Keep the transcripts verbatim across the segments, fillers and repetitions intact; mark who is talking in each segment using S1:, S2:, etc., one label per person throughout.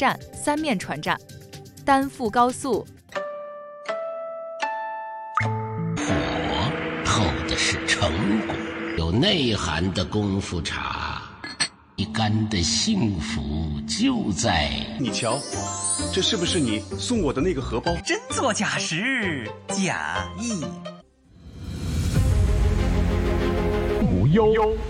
S1: 站三面船站，担负高速。
S2: 我靠的是成果，有内涵的功夫茶，一干的幸福就在。
S3: 你瞧，这是不是你送我的那个荷包？
S4: 真作假时，假意
S5: 无忧。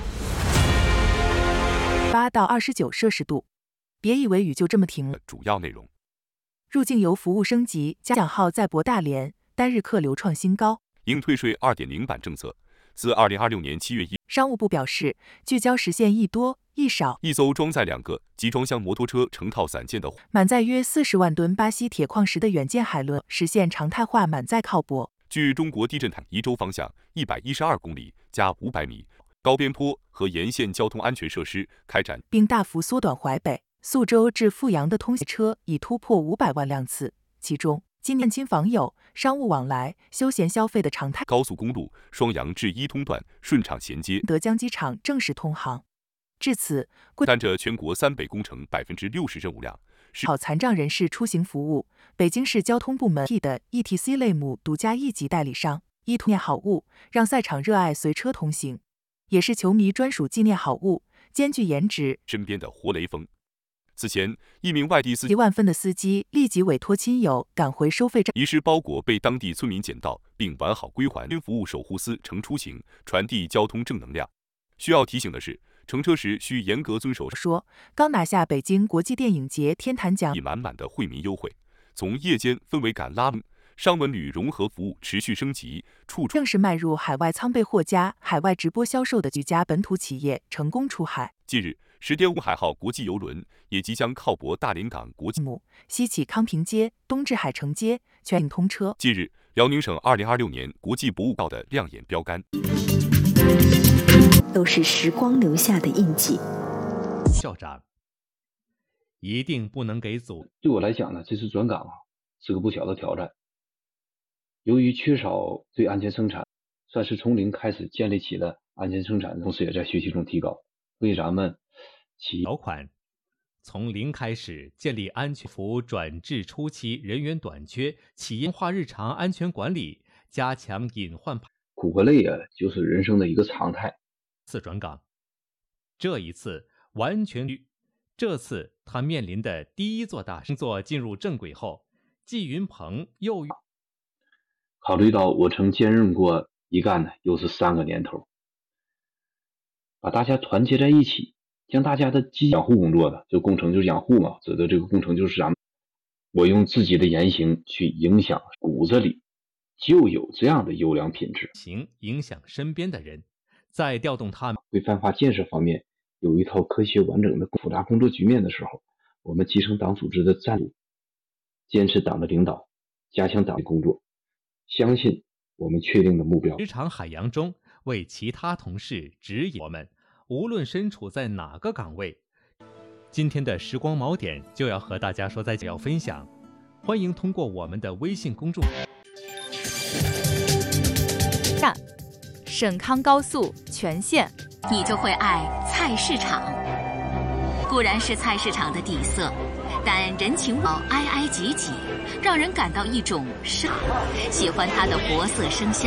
S6: 八到二十九摄氏度，别以为雨就这么停了。
S5: 主要内容：
S6: 入境游服务升级，嘉奖号在博大连单日客流创新高。
S5: 应退税 二点零 版政策，自二零二六年七月一，
S6: 商务部表示，聚焦实现一多一少。
S5: 一艘装载两个集装箱摩托车成套散件的
S6: 满载约四十万吨巴西铁矿石的远见海轮实现常态化满载靠泊。
S5: 距中国地震台宜州方向一百一十二公里加五百米。高边坡和沿线交通安全设施开展，
S6: 并大幅缩短淮北、宿州至阜阳的通行车已突破五百万辆次。其中，今年亲访友、商务往来、休闲消费的常态。
S5: 高速公路双阳至伊通段顺畅衔接，
S6: 德江机场正式通航。至此，
S5: 担着全国三北工程百分之六十任务量，
S6: 好残障人士出行服务。北京市交通部门的 E T C 类目独家一级代理商，一图念好物，让赛场热爱随车同行。也是球迷专属纪念好物，兼具颜值。
S5: 身边的活雷锋。此前，一名外地司机
S6: 万分的司机立即委托亲友赶回收费站，
S5: 遗失包裹被当地村民捡到，并完好归还。服务守护司乘出行，传递交通正能量。需要提醒的是，乘车时需严格遵守。
S6: 说刚拿下北京国际电影节天坛奖，
S5: 以满满的惠民优惠，从夜间氛围感拉。商文旅融合服务持续升级，处处
S6: 正式迈入海外仓备货加海外直播销售的几家本土企业成功出海。
S5: 近日，十点五海号国际邮轮也即将靠泊大连港国际
S6: 母西起康平街，东至海城街，全境通车。
S5: 近日，辽宁省二零二六年国际博物馆的亮眼标杆，
S7: 都是时光留下的印记。
S8: 校长一定不能给组。
S9: 对我来讲呢，这次转岗啊，是个不小的挑战。由于缺少对安全生产，算是从零开始建立起了安全生产，同时也在学习中提高。所以咱们企
S8: 条款从零开始建立安全服转制初期人员短缺，企业化日常安全管理，加强隐患。
S9: 苦和累啊，就是人生的一个常态。
S8: 次转岗，这一次完全这次他面临的第一座大工作进入正轨后，季云鹏又
S9: 考虑到我曾兼任过一干呢，又是三个年头，把大家团结在一起，将大家的积养护工作的，这个工程就是养护嘛，指的这个工程就是咱们，我用自己的言行去影响，骨子里就有这样的优良品质，
S8: 行影响身边的人，再调动他们。
S9: 对泛化建设方面有一套科学完整的复杂工作局面的时候，我们集成党组织的战略，坚持党的领导，加强党的工作。相信我们确定的目标。
S8: 职场海洋中，为其他同事指引我们，无论身处在哪个岗位。今天的时光锚点就要和大家说再见，要分享，欢迎通过我们的微信公众
S1: 站沈康高速全线，
S10: 你就会爱菜市场。固然是菜市场的底色，但人情味挨挨挤挤，让人感到一种生。喜欢它的活色生香。